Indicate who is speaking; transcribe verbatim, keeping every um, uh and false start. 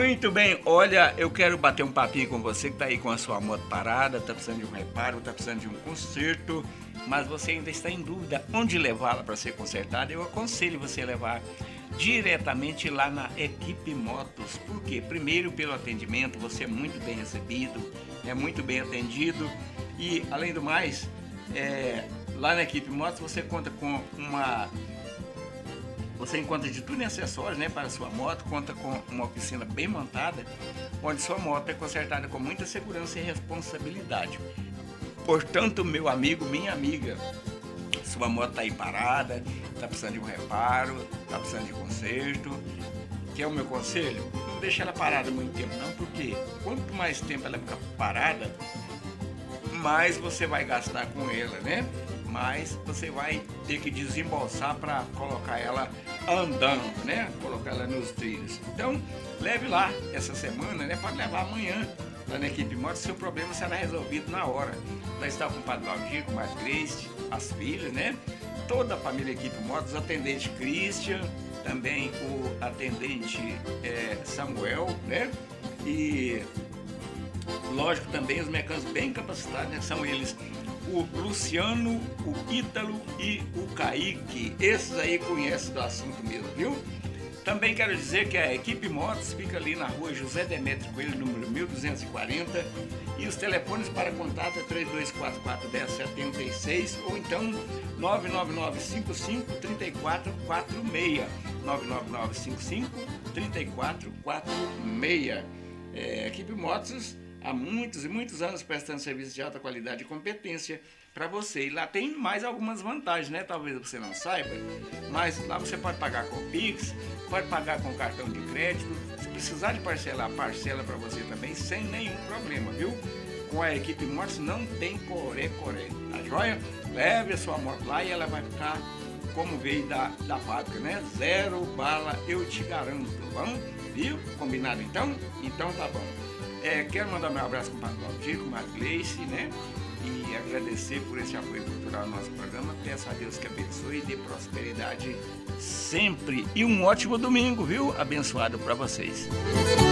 Speaker 1: Muito bem, olha, eu quero bater um papinho com você que tá aí com a sua moto parada, tá precisando de um reparo, tá precisando de um conserto, mas você ainda está em dúvida onde levá-la para ser consertada. Eu aconselho você levar diretamente lá na Equipe Motos. Por quê? Primeiro, pelo atendimento, você é muito bem recebido, é muito bem atendido e, além do mais, é, lá na Equipe Motos você conta com uma... Você encontra de tudo em acessórios, né, para a sua moto, conta com uma oficina bem montada, onde sua moto é consertada com muita segurança e responsabilidade. Portanto, meu amigo, minha amiga, sua moto está aí parada, está precisando de um reparo, está precisando de conserto, que é o meu conselho, não deixa ela parada muito tempo não, porque quanto mais tempo ela ficar parada, mais você vai gastar com ela, né? Mas você vai ter que desembolsar para colocar ela andando, né? Colocar ela nos trilhos. Então, leve lá essa semana, né? Pode levar amanhã lá na Equipe Motos, seu problema será resolvido na hora. Nós estamos com o Padre Valdir, com o Padre Grace, as filhas, né? Toda a família Equipe Motos, o atendente Christian, também o atendente é, Samuel, né? E lógico também os mecânicos bem capacitados, né? São eles o Luciano, o Ítalo e o Kaique. Esses aí conhecem do assunto mesmo, viu? Também quero dizer que a Equipe Motos fica ali na rua José Demétrio Coelho, número mil duzentos e quarenta, e os telefones para contato é três dois quatro quatro, um zero sete seis ou então nove nove nove cinco cinco, três quatro quatro seis, nove nove nove cinco cinco, três quatro quatro seis. É, Equipe Motos há muitos e muitos anos prestando serviço de alta qualidade e competência para você. E lá tem mais algumas vantagens, né? Talvez você não saiba, mas lá você pode pagar com Pix, pode pagar com cartão de crédito. Se precisar de parcelar, parcela para você também sem nenhum problema, viu? Com a Equipe Motos não tem coré-coré, tá joia? Leve a sua moto lá e ela vai ficar como veio da, da fábrica, né? Zero bala, eu te garanto, vamos? Viu? Combinado então? Então tá bom. É, quero mandar meu abraço com o Padre Valdir, com o Padre Gleice, né? E agradecer por esse apoio cultural ao nosso programa. Peço a Deus que abençoe e dê prosperidade sempre. E um ótimo domingo, viu? Abençoado para vocês.